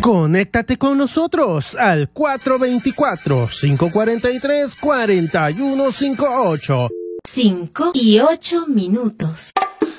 Conéctate con nosotros al 424-543-4158. 5 y 8 minutos.